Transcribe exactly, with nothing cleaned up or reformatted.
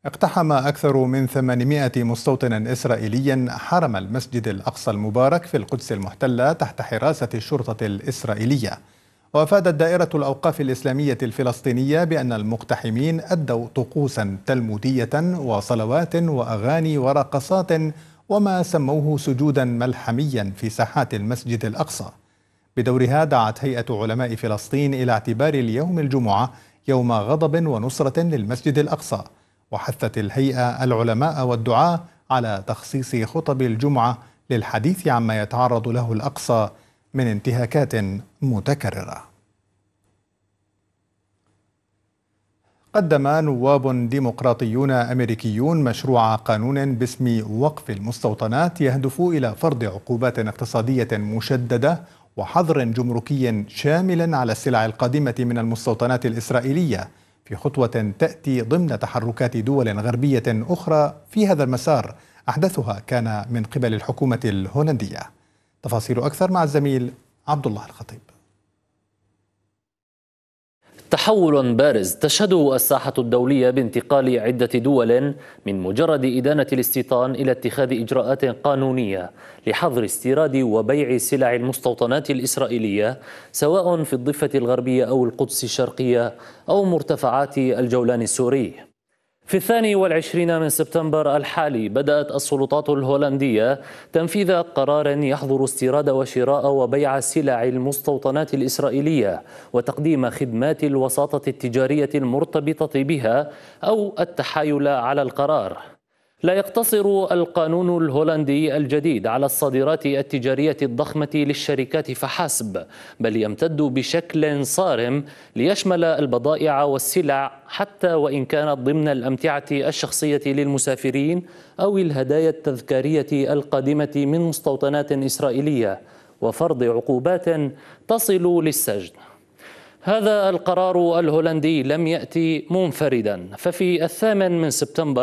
اقتحم أكثر من ثمانمائة مستوطن إسرائيلي حرم المسجد الأقصى المبارك في القدس المحتلة تحت حراسة الشرطة الإسرائيلية. وأفادت دائرة الأوقاف الإسلامية الفلسطينية بأن المقتحمين أدوا طقوسا تلمودية وصلوات وأغاني ورقصات وما سموه سجودا ملحميا في ساحات المسجد الأقصى. بدورها دعت هيئة علماء فلسطين إلى اعتبار اليوم الجمعة يوم غضب ونصرة للمسجد الأقصى، وحثت الهيئة العلماء والدعاة على تخصيص خطب الجمعة للحديث عما يتعرض له الأقصى من انتهاكات متكررة. قدم نواب ديمقراطيون أمريكيون مشروع قانون باسم وقف المستوطنات يهدف إلى فرض عقوبات اقتصادية مشددة وحظر جمركي شامل على السلع القادمة من المستوطنات الإسرائيلية، في خطوة تأتي ضمن تحركات دول غربية أخرى في هذا المسار، أحدثها كان من قبل الحكومة الهولندية. تفاصيل أكثر مع الزميل عبد الله الخطيب. تحول بارز تشهده الساحة الدولية بانتقال عدة دول من مجرد إدانة الاستيطان إلى اتخاذ إجراءات قانونية لحظر استيراد وبيع سلع المستوطنات الإسرائيلية سواء في الضفة الغربية أو القدس الشرقية أو مرتفعات الجولان السوري. في الثاني والعشرين من سبتمبر الحالي بدأت السلطات الهولندية تنفيذ قرار يحظر استيراد وشراء وبيع سلع المستوطنات الإسرائيلية وتقديم خدمات الوساطة التجارية المرتبطة بها أو التحايل على القرار. لا يقتصر القانون الهولندي الجديد على الصادرات التجارية الضخمة للشركات فحسب، بل يمتد بشكل صارم ليشمل البضائع والسلع حتى وإن كانت ضمن الأمتعة الشخصية للمسافرين أو الهدايا التذكارية القادمة من مستوطنات إسرائيلية، وفرض عقوبات تصل للسجن. هذا القرار الهولندي لم يأتي منفردا، ففي الثامن من سبتمبر